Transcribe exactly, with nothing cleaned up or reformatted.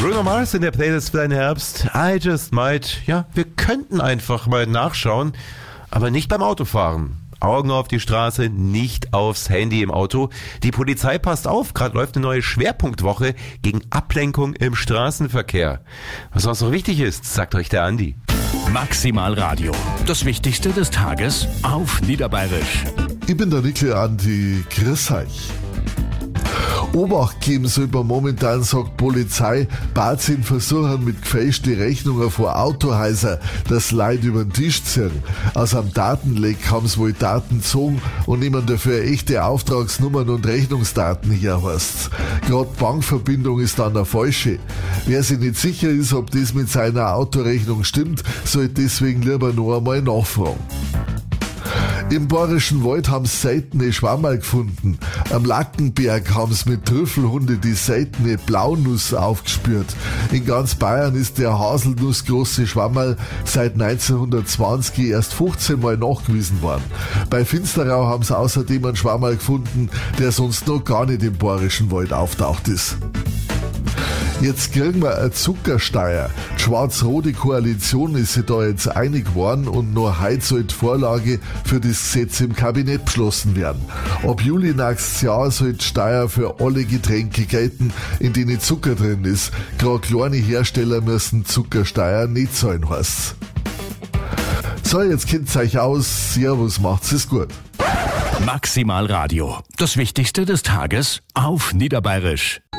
Bruno Mars in der Playlist für den Herbst. I just might. Ja, wir könnten einfach mal nachschauen, aber nicht beim Autofahren. Augen auf die Straße, nicht aufs Handy im Auto. Die Polizei passt auf, gerade läuft eine neue Schwerpunktwoche gegen Ablenkung im Straßenverkehr. Was auch so wichtig ist, sagt euch der Andi. Maximal Radio. Das Wichtigste des Tages auf Niederbayerisch. Ich bin der Nickel Andi, grüß euch. Obacht geben soll man momentan, sagt Polizei, Bazin versuchen mit gefälschten Rechnungen vor Autohäusern das Leid über den Tisch ziehen. Aus einem Datenleck haben sie wohl Daten gezogen und nehmen dafür echte Auftragsnummern und Rechnungsdaten her, heißt's. Gerade Bankverbindung ist dann eine falsche. Wer sich nicht sicher ist, ob das mit seiner Autorechnung stimmt, sollte deswegen lieber noch einmal nachfragen. Im Bayerischen Wald haben sie seltene Schwammerl gefunden. Am Lackenberg haben sie mit Trüffelhunde die seltene Blaunuss aufgespürt. In ganz Bayern ist der haselnussgroße Schwammerl seit neunzehnhundertzwanzig erst fünfzehn Mal nachgewiesen worden. Bei Finsterau haben sie außerdem einen Schwammerl gefunden, der sonst noch gar nicht im Bayerischen Wald auftaucht ist. Jetzt kriegen wir eine Zuckersteuer. Die schwarz-rote Koalition ist sich da jetzt einig geworden und noch heute soll die Vorlage für das Gesetz im Kabinett beschlossen werden. Ab Juli nächstes Jahr soll die Steuer für alle Getränke gelten, in denen Zucker drin ist. Gerade kleine Hersteller müssen Zuckersteuer nicht zahlen, heißt's. So, jetzt kennt's euch aus. Servus, macht's es gut. Maximal Radio. Das Wichtigste des Tages auf Niederbayerisch.